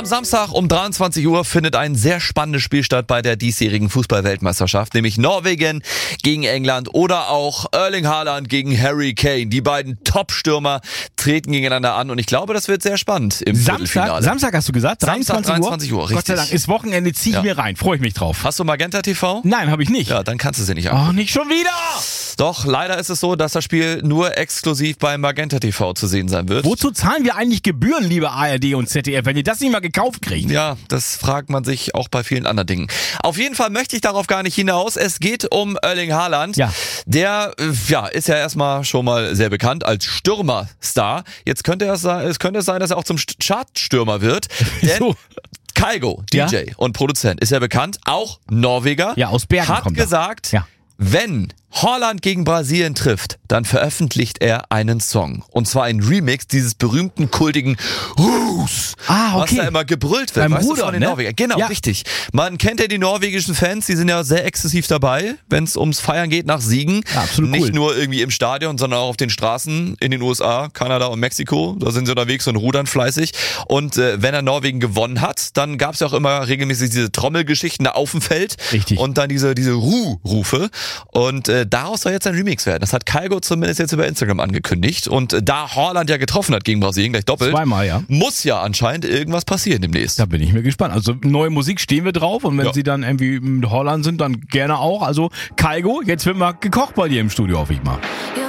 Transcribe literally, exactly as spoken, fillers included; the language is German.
Am Samstag um dreiundzwanzig Uhr findet ein sehr spannendes Spiel statt bei der diesjährigen Fußball-Weltmeisterschaft, nämlich Norwegen gegen England oder auch Erling Haaland gegen Harry Kane. Die beiden Top-Stürmer treten gegeneinander an und ich glaube, das wird sehr spannend im Samstag, Viertelfinale. Samstag hast du gesagt? Samstag, dreiundzwanzig Uhr, richtig. Gott sei Dank, ist Wochenende, zieh ich Ja. mir rein. Freue ich mich drauf. Hast du Magenta T V? Nein, habe ich nicht. Ja, dann kannst du sie nicht angucken. Oh, nicht schon wieder! Doch, leider ist es so, dass das Spiel nur exklusiv bei Magenta T V zu sehen sein wird. Wozu zahlen wir eigentlich Gebühren, liebe A R D und Z D F, wenn ihr das nicht mal gekauft kriegt? Ja, das fragt man sich auch bei vielen anderen Dingen. Auf jeden Fall möchte ich darauf gar nicht hinaus. Es geht um Erling Haaland. Ja. Der äh, ja, ist ja erstmal schon mal sehr bekannt als Stürmerstar. Jetzt könnte es sein, es könnte es sein, dass er auch zum Chartstürmer wird. Denn So. Kygo, D J Ja? und Produzent, ist ja bekannt, auch Norweger. Ja, aus Bergen hat kommt er. gesagt, Ja. wenn Haaland gegen Brasilien trifft, dann veröffentlicht er einen Song. Und zwar ein Remix dieses berühmten, kultigen Hus, Ah, okay. was da immer gebrüllt wird. Beim weißt du, Rudern, von den ne? Norwegern. Genau, Ja. richtig. Man kennt ja die norwegischen Fans, die sind ja sehr exzessiv dabei, wenn es ums Feiern geht nach Siegen. Ja, absolut Nicht cool. nur irgendwie im Stadion, sondern auch auf den Straßen in den U S A, Kanada und Mexiko. Da sind sie unterwegs und rudern fleißig. Und äh, wenn er Norwegen gewonnen hat, dann gab es ja auch immer regelmäßig diese Trommelgeschichten da auf dem Feld. Richtig. Und dann diese, diese Ruh-Rufe. Und äh, daraus soll jetzt ein Remix werden. Das hat Kygo zumindest jetzt über Instagram angekündigt. Und äh, da Haaland ja getroffen hat gegen Brasilien, gleich doppelt, Zweimal, ja. muss ja anscheinend irgendwas passieren demnächst. Da bin ich mir gespannt. Also neue Musik stehen wir drauf und wenn Ja. sie dann irgendwie in Holland sind, dann gerne auch. Also Kygo, jetzt wird mal gekocht bei dir im Studio, hoffe ich mal. You